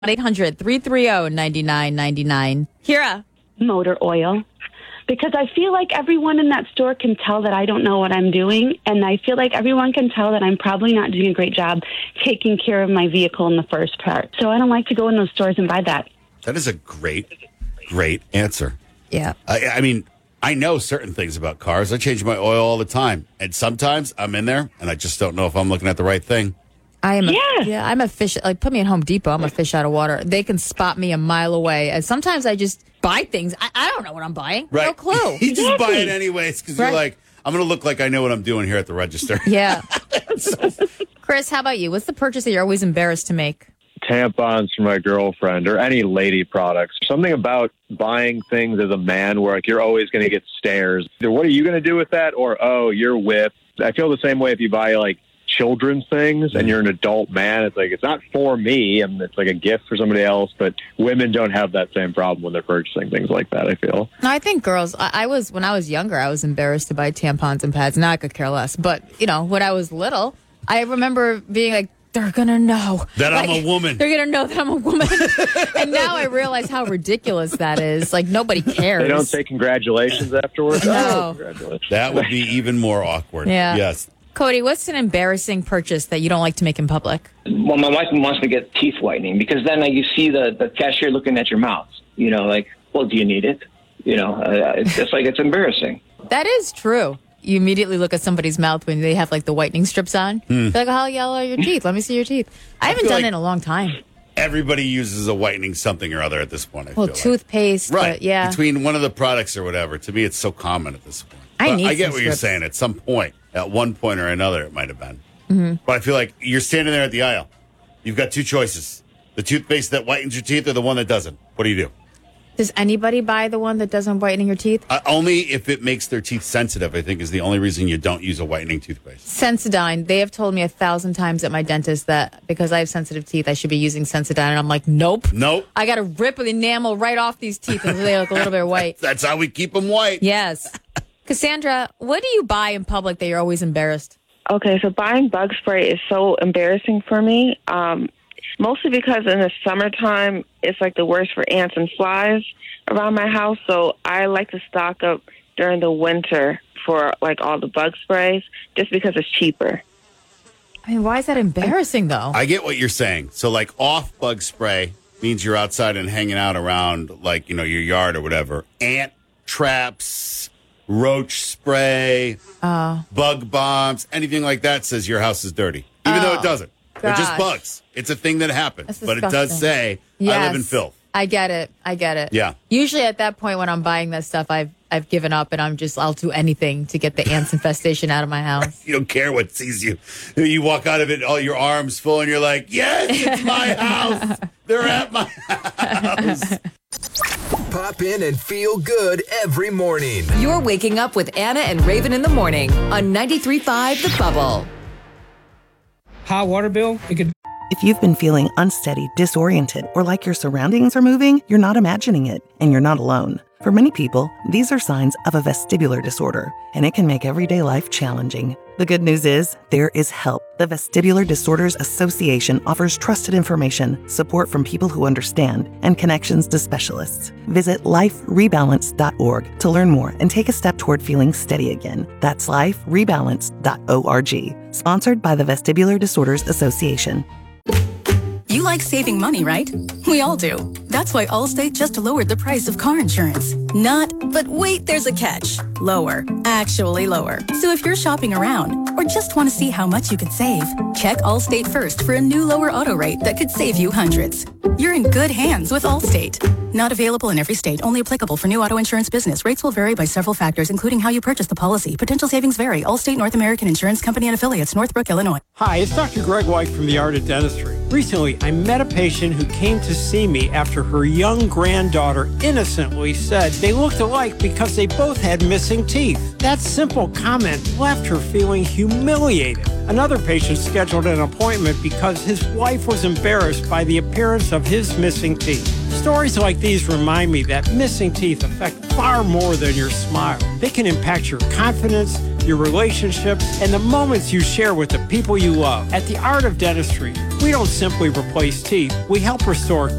1-800-330-9999. Kira. Motor oil. Because I feel like everyone in that store can tell that I don't know what I'm doing, and I feel like everyone can tell that I'm probably not doing a great job taking care of my vehicle in the first part. So I don't like to go in those stores and buy that. That is a great answer. Yeah. I mean, I know certain things about cars. I change my oil all the time. And sometimes I'm in there, and I just don't know if I'm looking at the right thing. I'm a fish. Like, put me in Home Depot. I'm a fish out of water. They can spot me a mile away. And sometimes I just buy things. I don't know what I'm buying. Right. No clue. You just buy it anyways because Right. you're like, I'm going to look like I know what I'm doing here at the register. Yeah. Chris, how about you? What's the purchase that you're always embarrassed to make? Tampons for my girlfriend or any lady products. Something about buying things as a man where like you're always going to get stares. Either what are you going to do with that, or oh, you're whipped. I feel the same way if you buy like children's things and you're an adult man. It's like, it's not for me, and it's like a gift for somebody else. But women don't have that same problem when they're purchasing things like that, I feel. No, I think girls, when I was younger, I was embarrassed to buy tampons and pads. Now I could care less. But, when I was little, I remember being like, they're going to know that I'm a woman. They're going to know that I'm a woman. And now I realize how ridiculous that is. Like, nobody cares. They don't say congratulations afterwards? No. Oh, congratulations. That would be even more awkward. Yeah. Yes. Cody, what's an embarrassing purchase that you don't like to make in public? Well, my wife wants me to get teeth whitening because then you see the cashier looking at your mouth. Like, well, do you need it? It's just like it's embarrassing. That is true. You immediately look at somebody's mouth when they have like the whitening strips on. They're like, how yellow are your teeth? Let me see your teeth. I haven't done it in a long time. Everybody uses a whitening something or other at this point. I feel toothpaste. Right. But yeah. Between one of the products or whatever. To me, it's so common at this point. I get some what you're strips. saying. At some point, at one point or another, it might have been. Mm-hmm. But I feel like you're standing there at the aisle. You've got two choices. The toothpaste that whitens your teeth or the one that doesn't. What do? Does anybody buy the one that doesn't whiten your teeth? Only if it makes their teeth sensitive, I think, is the only reason you don't use a whitening toothpaste. Sensodyne. They have told me 1,000 times at my dentist that because I have sensitive teeth, I should be using Sensodyne. And I'm like, nope. I got to rip the enamel right off these teeth until they look a little bit white. That's how we keep them white. Yes. Cassandra, what do you buy in public that you're always embarrassed? Okay, so buying bug spray is so embarrassing for me, mostly because in the summertime, it's like the worst for ants and flies around my house. So I like to stock up during the winter for like all the bug sprays just because it's cheaper. I mean, why is that embarrassing, though? I get what you're saying. So, like, off bug spray means you're outside and hanging out around, like, your yard or whatever. Ant traps, roach spray, bug bombs, anything like that says your house is dirty. Even though it doesn't. They're just bugs. It's a thing that happens. But it does say, I live in filth. I get it. Yeah. Usually at that point when I'm buying that stuff, I've given up and I'll do anything to get the ants infestation out of my house. You don't care what sees you. You walk out of it, all your arms full, and you're like, yes, it's my house. They're at my house. Pop in and feel good every morning. You're waking up with Anna and Raven in the morning on 93.5 The Bubble. Hot water bill? If you've been feeling unsteady, disoriented, or like your surroundings are moving, you're not imagining it, and you're not alone. For many people, these are signs of a vestibular disorder, and it can make everyday life challenging. The good news is, there is help. The Vestibular Disorders Association offers trusted information, support from people who understand, and connections to specialists. Visit liferebalance.org to learn more and take a step toward feeling steady again. That's liferebalance.org. Sponsored by the Vestibular Disorders Association. You like saving money, right? We all do. That's why Allstate just lowered the price of car insurance. Not, but wait, there's a catch. Lower. Actually lower. So if you're shopping around or just want to see how much you could save, check Allstate first for a new lower auto rate that could save you hundreds. You're in good hands with Allstate. Not available in every state. Only applicable for new auto insurance business. Rates will vary by several factors, including how you purchase the policy. Potential savings vary. Allstate North American Insurance Company and Affiliates, Northbrook, Illinois. Hi, it's Dr. Greg White from The Art of Dentistry. Recently, I met a patient who came to see me after her young granddaughter innocently said they looked alike because they both had missing teeth. That simple comment left her feeling humiliated. Another patient scheduled an appointment because his wife was embarrassed by the appearance of his missing teeth. Stories like these remind me that missing teeth affect far more than your smile. They can impact your confidence, your relationships, and the moments you share with the people you love. At the Art of Dentistry, we don't simply replace teeth. We help restore